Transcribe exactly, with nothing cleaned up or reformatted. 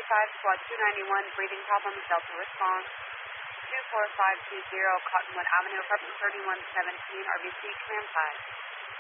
five, squad two ninety-one, breathing problems, Delta response. two four five two zero, Cottonwood Avenue, apartment thirty-one seventeen, R B C, command five.